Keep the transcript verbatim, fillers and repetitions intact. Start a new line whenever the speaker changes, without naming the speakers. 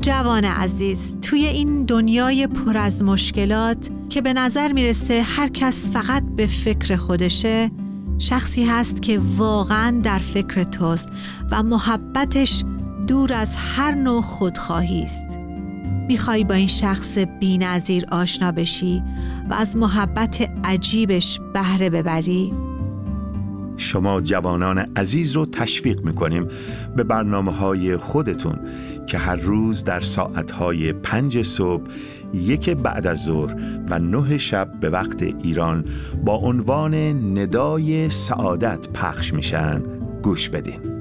جوان عزیز، توی این دنیای پر از مشکلات که به نظر میرسه هر کس فقط به فکر خودشه، شخصی هست که واقعاً در فکر توست و محبتش دور از هر نوع خودخواهی است. میخوای با این شخص بی‌نظیر آشنا بشی و از محبت عجیبش بهره ببری؟
شما جوانان عزیز رو تشویق میکنیم به برنامه‌های خودتون که هر روز در ساعتهای پنج صبح، یک بعد از ظهر و نه شب به وقت ایران با عنوان ندای سعادت پخش میشن گوش بدین.